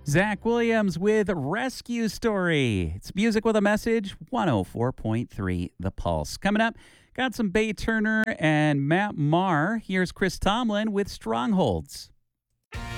Zach Williams with Rescue Story. It's music with a message, 104.3 The Pulse. Coming up, got some Bay Turner and Matt Maher. Here's Chris Tomlin with Strongholds.